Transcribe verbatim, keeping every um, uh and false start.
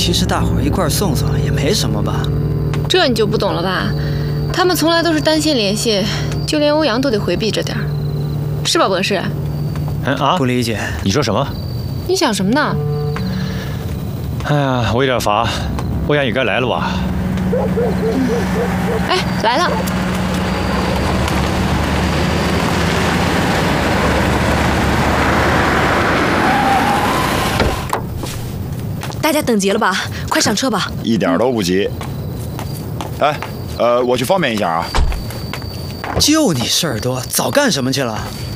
其实大伙儿一块送送也没什么吧？ 这你就不懂了吧？他们从来都是单线连线，就连欧阳都得回避着点儿，是吧，博士？ 嗯啊， 不理解， 你说什么？ 你想什么呢？ 哎呀，我有点乏，欧阳也该来了吧？ 哎，来了。 大家等急了吧？快上车吧！ 一点都不急。哎，呃，我去方便一下啊。 就你事儿多，早干什么去了？